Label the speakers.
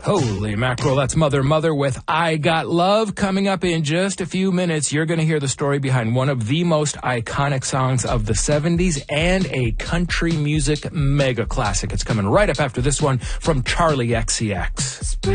Speaker 1: Holy mackerel, that's Mother with I Got Love. Coming up in just a few minutes, you're going to hear the story behind one of the most iconic songs of the 70s and a country music mega classic. It's coming right up after this one from Charlie XCX.